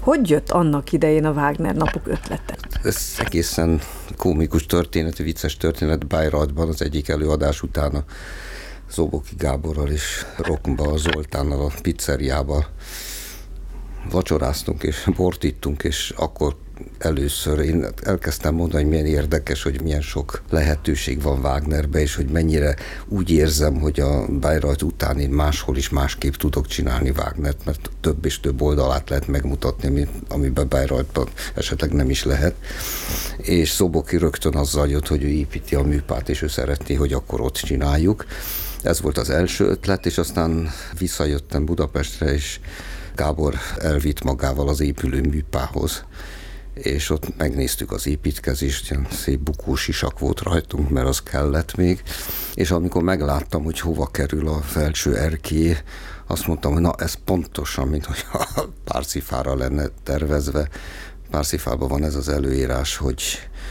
Hogy jött annak idején a Wagner napok ötlete? Ez egészen komikus történet, vicces történet. Bayreuthban az egyik előadás után a Zoboki Gáborral és Roknba Zoltánnal a pizzeriába vacsoráztunk és bort ittunk, és akkor először én elkezdtem mondani, hogy milyen érdekes, hogy milyen sok lehetőség van Wagnerbe, és hogy mennyire úgy érzem, hogy a Bayreuth után én máshol is másképp tudok csinálni Wagnert, mert több és több oldalát lehet megmutatni, amiben Bayreuthban esetleg nem is lehet. És Szoboki rögtön azzal jött, hogy ő építi a műpát, és ő szeretné, hogy akkor ott csináljuk. Ez volt az első ötlet, és aztán visszajöttem Budapestre, és Gábor elvitt magával az épülő műpához, és ott megnéztük az építkezést, ilyen szép bukós isak volt rajtunk, mert az kellett még, és amikor megláttam, hogy hova kerül a felső erkély, azt mondtam, hogy na ez pontosan, mint hogy a Parsifára lenne tervezve. Parsifában van ez az előírás, hogy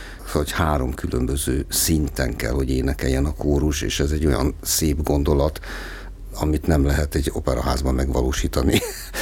3 különböző szinten kell, hogy énekeljen a kórus, és ez egy olyan szép gondolat, amit nem lehet egy operaházban megvalósítani,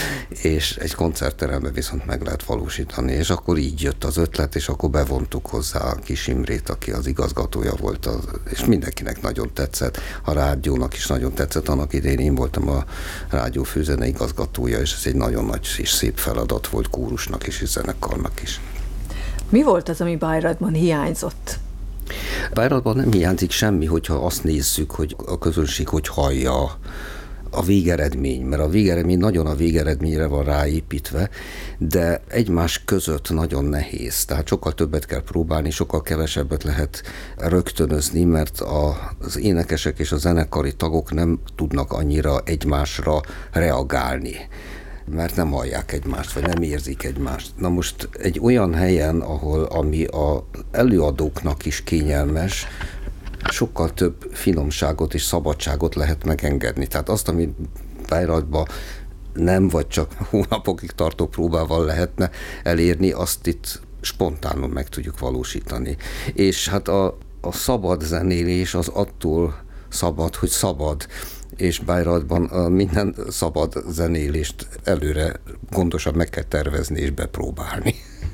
és egy koncertteremben viszont meg lehet valósítani, és akkor így jött az ötlet, és akkor bevontuk hozzá a Kis Imrét, aki az igazgatója volt, és mindenkinek nagyon tetszett, a rádiónak is nagyon tetszett, annak idején én voltam a rádió főzene igazgatója, és ez egy nagyon nagy és szép feladat volt kórusnak és zenekarnak is. Mi volt az, ami Bayreuthban hiányzott? Bayreuthban nem hiányzik semmi, hogyha azt nézzük, hogy a közönség hogy hallja a végeredmény, mert a végeredmény nagyon a végeredményre van ráépítve, de egymás között nagyon nehéz. Tehát sokkal többet kell próbálni, sokkal kevesebbet lehet rögtönözni, mert az énekesek és a zenekari tagok nem tudnak annyira egymásra reagálni, mert nem hallják egymást, vagy nem érzik egymást. Na most egy olyan helyen, ami az előadóknak is kényelmes, sokkal több finomságot és szabadságot lehet megengedni. Tehát azt, amit Bayreuthban nem, vagy csak hónapokig tartó próbával lehetne elérni, azt itt spontánul meg tudjuk valósítani. És hát a szabad zenélés az attól szabad, hogy szabad, és Bayreuthban minden szabad zenélést előre gondosan meg kell tervezni és bepróbálni.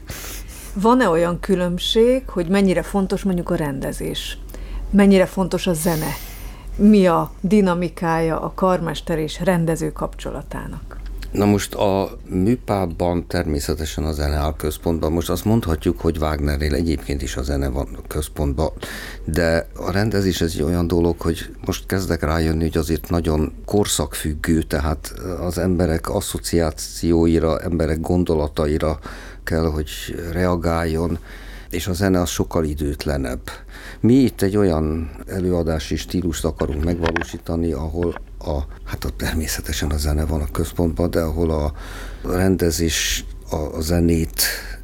Van-e olyan különbség, hogy mennyire fontos mondjuk a rendezés? Mennyire fontos a zene? Mi a dinamikája a karmester és rendező kapcsolatának? Na most a műpában természetesen a zene áll központban. Most azt mondhatjuk, hogy Wagnernél egyébként is a zene van központban, de a rendezés ez egy olyan dolog, hogy most kezdek rájönni, hogy azért nagyon korszakfüggő, tehát az emberek asszociációira, emberek gondolataira kell, hogy reagáljon, és a zene az sokkal időtlenebb. Mi itt egy olyan előadási stílust akarunk megvalósítani, ahol természetesen a zene van a központban, de ahol a rendezés a zenét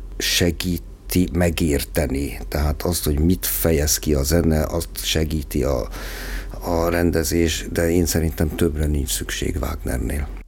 segíti megérteni. Tehát azt, hogy mit fejez ki a zene, azt segíti a rendezés, de én szerintem többre nincs szükség Wagnernél.